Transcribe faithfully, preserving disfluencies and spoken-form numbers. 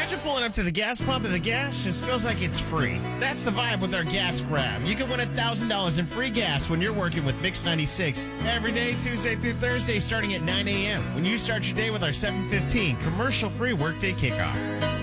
Imagine pulling up to the gas pump and the gas just feels like it's free. That's the vibe with our gas grab. You can win one thousand dollars in free gas when you're working with Mix ninety-six. Every day, Tuesday through Thursday, starting at nine a.m. when you start your day with our seven fifteen commercial-free workday kickoff.